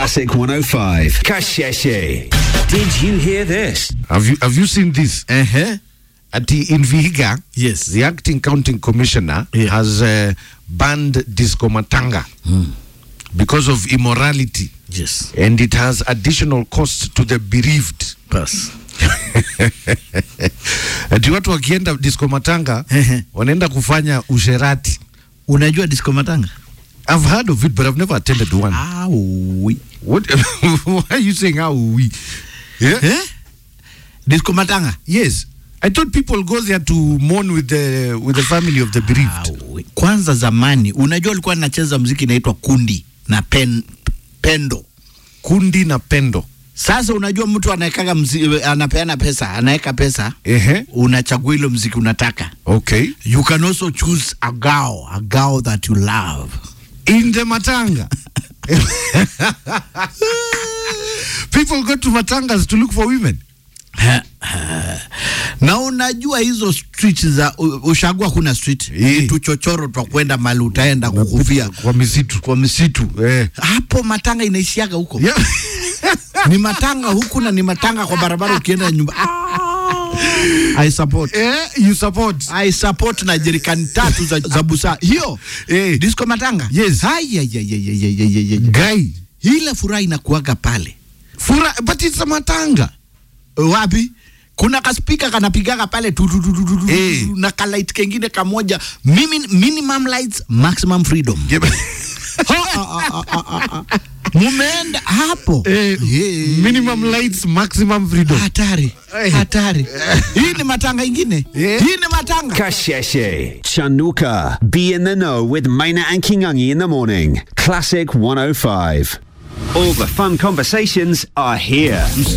Classic 105. Kasheshe. Did you hear this? Have you seen this? In Vihiga, Yes. the acting county commissioner has banned Disco Matanga because of immorality. Yes. And it has additional cost to the bereaved. Pass. Ati watu wakienda Disco Matanga wanaenda kufanya usherati. Unajua Disco Matanga? I've heard of it, but I've never attended one. What? Why are you saying how we? Yeah? Disco Matanga? Yes. I thought people go there to mourn with the family of the bereaved. Kwanza zamani, unajua alikuwa anacheza muziki inaitwa kundi na pendo. Kundi na pendo. Sasa unajua mtu anaekaga anapeana pesa, anaeka pesa. Unachagua ile muziki unataka. Okay. You can also choose a girl that you love. In the Matanga. People go to Matangas to look for women. Na unajua hizo street za Ushagua kuna street tu chochoro twa kwenda mali utaenda kukufia kwa misitu. Hapo Matanga inaishiaga huko. Ni Matanga huku na ni Matanga kwa barabara ukienda nyumba. I support. You support. I support na jerikani 3 za busa. Hiyo Disco Matanga. Yes. Guy, ile furaha inakuaga pale. Furaha, but it's a Matanga. Wapi? Kuna kaspika kanapigaga pale na kalight kengine kamoja. Minimum lights, maximum freedom. Mumeenda hapo. Minimum lights, maximum freedom. Hatari. Hii ni Matanga ingine. Hii ni Matanga. Kasheshe. Chanuka. Be in the know with Maina and Kingangi in the morning. Classic 105. All the fun conversations are here.